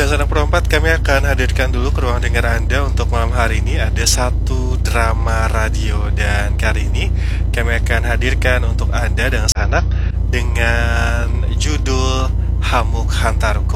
dan sanak perempat, kami akan hadirkan dulu ke ruang dengar Anda untuk malam hari ini ada satu drama radio. Dan kali ini kami akan hadirkan untuk Anda dan sanak dengan judul Hamuk Hantaruku.